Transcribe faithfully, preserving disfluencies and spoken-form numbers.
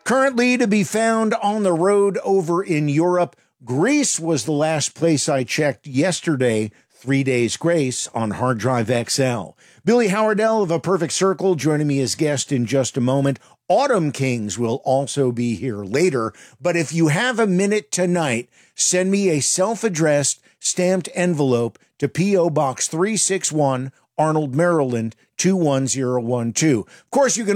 Currently to be found on the road over in Europe. Greece was the last place I checked yesterday. Three Days Grace on Hard Drive X L. Billy Howardell of A Perfect Circle joining me as guest in just a moment. Autumn Kings will also be here later. But if you have a minute tonight, send me a self-addressed stamped envelope to P O. Box three six one, Arnold, Maryland, two one zero one two. Of course, you can